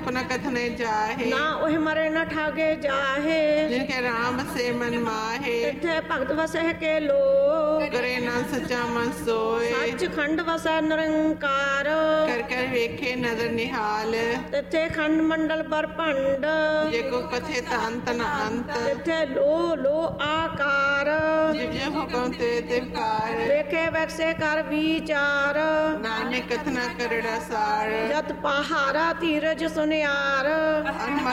सुपन कथने जाहे, ना ओह मरे न ठागे जाहे, जिनके राम से मन माहे, तिथे भगत वसह के लो, करे ना सच्चा मन सोए, सचखंड वसै निरंकार, कर कर वेखे नदर निहाल, तिथे खंड मंडल बरपंड, जे को कथे अंत न अंत, तिथे लो लो आकार, जिव जिव हुक्म ते तिवकार, वेखे वैसे कर विचार, नानक कथना करड़ा सार, जत पहारा धीरज सुनियार,